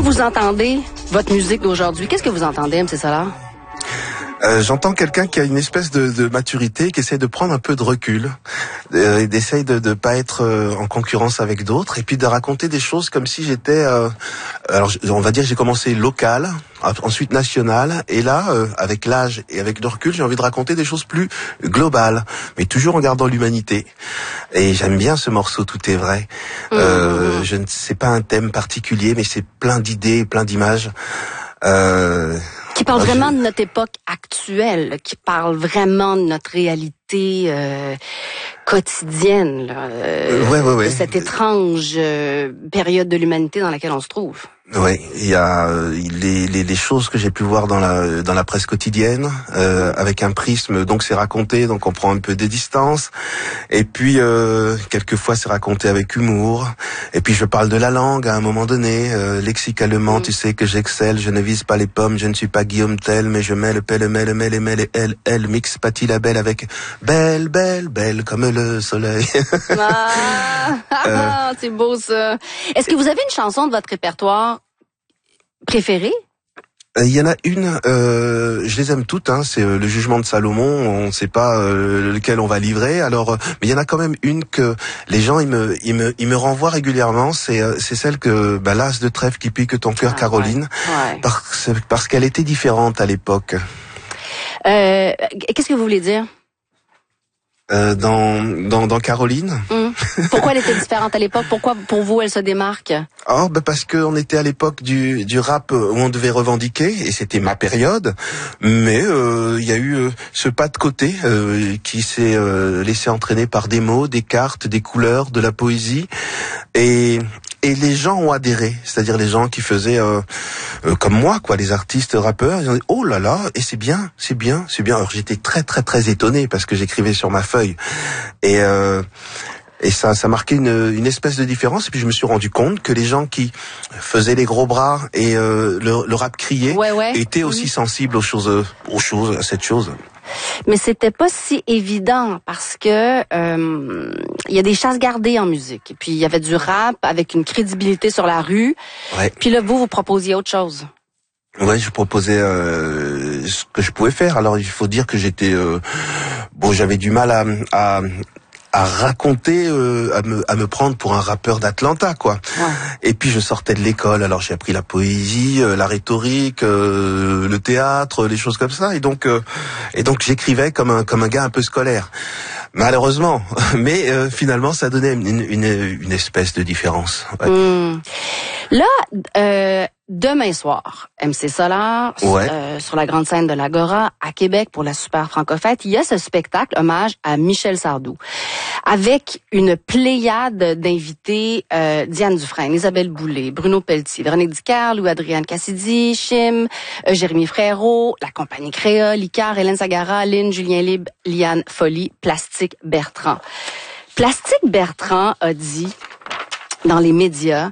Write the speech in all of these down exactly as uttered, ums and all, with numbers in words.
Quand vous entendez votre musique d'aujourd'hui, qu'est-ce que vous entendez, M C Solar? Euh, j'entends quelqu'un qui a une espèce de, de maturité, qui essaie de prendre un peu de recul, euh, et d'essayer de ne pas être euh, en concurrence avec d'autres, et puis de raconter des choses comme si j'étais... Euh, alors, on va dire, j'ai commencé local, ensuite national, et là, euh, avec l'âge et avec le recul, j'ai envie de raconter des choses plus globales, mais toujours en gardant l'humanité. Et j'aime bien ce morceau, Tout est vrai. Mmh. Euh, je ne sais pas un thème particulier, mais c'est plein d'idées, plein d'images. Euh... Qui parle vraiment de notre époque actuelle, qui parle vraiment de notre réalité euh, quotidienne, là, euh, ouais, ouais, ouais. de cette étrange euh, période de l'humanité dans laquelle on se trouve. Oui, il y a euh, les, les, les choses que j'ai pu voir dans la dans la presse quotidienne, euh, avec un prisme, donc c'est raconté, donc on prend un peu des distances, et puis euh, quelquefois c'est raconté avec humour, et puis je parle de la langue à un moment donné, euh, lexicalement, mmh. tu sais que j'excelle, je ne vise pas les pommes, je ne suis pas Guillaume Tell, mais je mets le pelle, mêle, mêle, mêle, et elle, elle, mixe pâtit la belle avec belle, belle, belle comme le soleil. Ah, euh, c'est beau ça. Est-ce que vous avez une chanson de votre répertoire préférée? Il y en a une, euh, je les aime toutes, hein, c'est euh, le Jugement de Salomon, on ne sait pas euh, lequel on va livrer, alors, euh, mais il y en a quand même une que les gens ils me, ils me, ils me renvoient régulièrement, c'est, euh, c'est celle que, bah, l'as de trèfle qui pique ton cœur, ah, Caroline, ouais. Ouais. parce, parce qu'elle était différente à l'époque. Euh, qu'est-ce que vous voulez dire? Euh, dans, dans, dans Caroline. Mmh. Pourquoi elle était différente à l'époque? Pourquoi, pour vous, elle se démarque? Oh, ben parce qu'on était à l'époque du, du rap où on devait revendiquer, et c'était ma période, mais il euh, y a eu euh, ce pas de côté euh, qui s'est euh, laissé entraîner par des mots, des cartes, des couleurs, de la poésie, et... Et les gens ont adhéré, c'est-à-dire les gens qui faisaient euh, euh, comme moi, quoi, les artistes rappeurs, ils ont dit oh là là, et c'est bien, c'est bien, c'est bien. Alors j'étais très très très étonné parce que j'écrivais sur ma feuille, et euh, et ça ça marquait une une espèce de différence. Et puis je me suis rendu compte que les gens qui faisaient les gros bras et euh, le, le rap crié ouais, ouais. étaient aussi mmh. sensibles aux choses, aux choses, à cette chose. Mais c'était pas si évident parce que euh, il y a des chasses gardées en musique. Et puis il y avait du rap avec une crédibilité sur la rue. Ouais. Puis là, vous, vous proposiez autre chose. Ouais, je proposais euh, ce que je pouvais faire. Alors il faut dire que j'étais euh, bon, j'avais du mal à, à à raconter, euh, à me à me prendre pour un rappeur d'Atlanta, quoi. Ouais. Et puis je sortais de l'école, alors j'ai appris la poésie, euh, la rhétorique, euh, le théâtre, les choses comme ça. Et donc euh, et donc j'écrivais comme un comme un gars un peu scolaire. Malheureusement, mais euh, finalement ça donnait une, une une espèce de différence. Ouais. Mmh. Là, euh, demain soir, M C Solar, ouais. euh, sur la grande scène de l'Agora à Québec pour la Super Franco-Fête, il y a ce spectacle hommage à Michel Sardou, avec une pléiade d'invités, euh, Diane Dufresne, Isabelle Boulay, Bruno Pelletier, Véronique Dicker, Louis-Adrienne Cassidy, Chim, euh, Jérémy Frérot, la compagnie Créole, Icare, Hélène Sagara, Lynn, Julien Libre, Liane Folly, Plastique Bertrand. Plastique Bertrand a dit dans les médias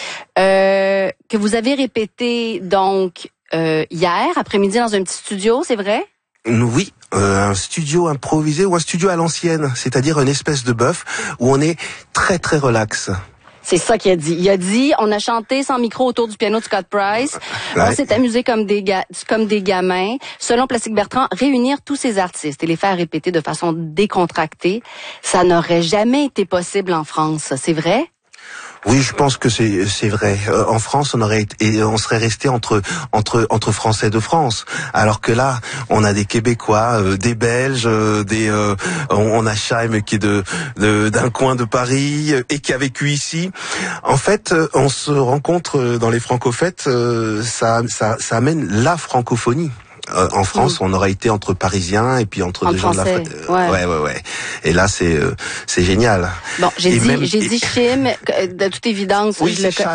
euh, que vous avez répété donc euh, hier après-midi dans un petit studio, c'est vrai? Oui, euh, un studio improvisé ou un studio à l'ancienne, c'est-à-dire une espèce de bœuf où on est très très relax. C'est ça qu'il a dit. Il a dit, on a chanté sans micro autour du piano de Scott Price. Ouais. On s'est amusé comme des ga- comme des gamins. Selon Plastique Bertrand, réunir tous ces artistes et les faire répéter de façon décontractée, ça n'aurait jamais été possible en France. C'est vrai? Oui, je pense que c'est c'est vrai. Euh, en France, on aurait été, on serait resté entre entre entre Français de France, alors que là, on a des Québécois, euh, des Belges, euh, des euh, on a Chaim qui est de, de d'un coin de Paris et qui a vécu ici. En fait, on se rencontre dans les francofêtes, euh, ça ça ça amène la francophonie. Euh, en France, mmh. on aurait été entre Parisiens et puis entre, entre deux gens de la euh, ouais. ouais ouais ouais. Et là, c'est euh, c'est génial. Bon, j'ai et dit même, j'ai et... dit Chim, de toute évidence, oui, je le